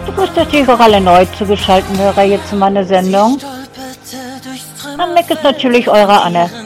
Grüßt euch auch alle neu zugeschalteten Hörer hier zu meiner Sendung. Am Mic ist natürlich eure Anne.